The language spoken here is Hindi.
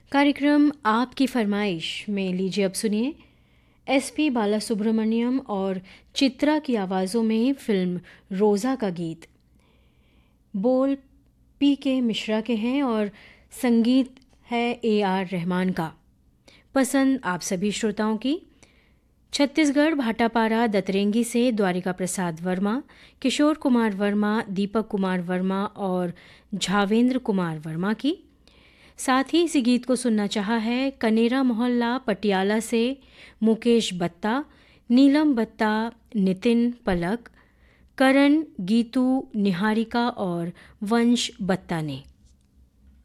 कार्यक्रम आपकी फरमाइश में लीजिए अब सुनिए एसपी बालासुब्रमण्यम और चित्रा की आवाज़ों में फिल्म रोज़ा का गीत। बोल पी.के. मिश्रा के हैं और संगीत है ए.आर. रहमान का। पसंद आप सभी श्रोताओं की। छत्तीसगढ़ भाटापारा दतरेंगी से द्वारिका प्रसाद वर्मा, किशोर कुमार वर्मा, दीपक कुमार वर्मा और झावेंद्र कुमार वर्मा की। साथ ही इसी गीत को सुनना चाहा है कनेरा मोहल्ला पटियाला से मुकेश बत्ता, नीलम बत्ता, नितिन पलक, करण, गीतू, निहारिका और वंश बत्ता ने।